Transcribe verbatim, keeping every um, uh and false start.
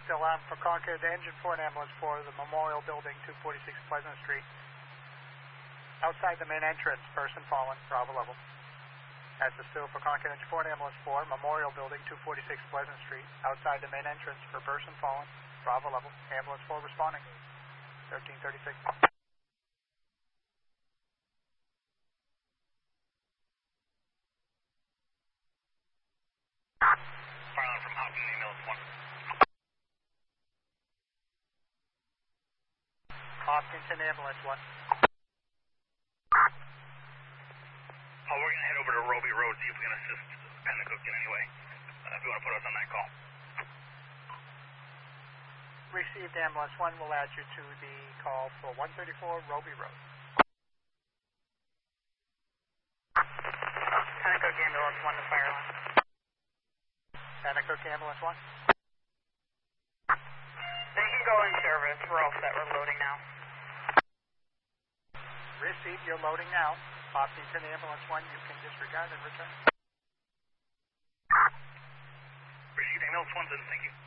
still on for Concord, Engine four and Ambulance four, the Memorial Building, two forty-six Pleasant Street. Outside the main entrance, person fallen, Bravo level. That's the still for Concord, Engine four and Ambulance four, Memorial Building, two forty-six Pleasant Street. Outside the main entrance for person fallen, Bravo level. Ambulance four responding, thirteen thirty-six. Farland from Houghton, ambulance one. Hopkinton, ambulance one. Oh, we're going to head over to Roby Road, see if we can assist Pennacook in any way. Uh, if you want to put us on that call. Received ambulance one, will add you to the call for one thirty-four Roby Road. Pennacook ambulance one to fire line. Pennacook ambulance one. They can go in service. We're all set. We're loading now. Received, you're loading now. Hopkinton ambulance one, you can disregard and return. Received ambulance one, thank you.